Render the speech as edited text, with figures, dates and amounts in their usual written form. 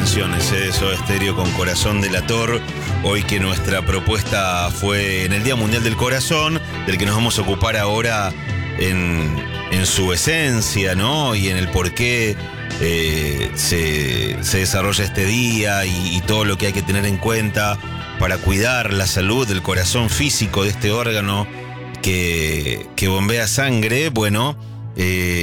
canciones de Soda Stereo con Corazón Delator. Hoy que nuestra propuesta fue en el Día Mundial del Corazón, del que nos vamos a ocupar ahora en su esencia, ¿no? Y en el por qué se desarrolla este día y todo lo que hay que tener en cuenta para cuidar la salud del corazón físico de este órgano que bombea sangre. Bueno,